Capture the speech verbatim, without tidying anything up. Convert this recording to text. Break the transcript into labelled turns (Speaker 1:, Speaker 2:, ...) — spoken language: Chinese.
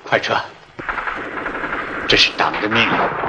Speaker 1: 快撤！这是党的命令。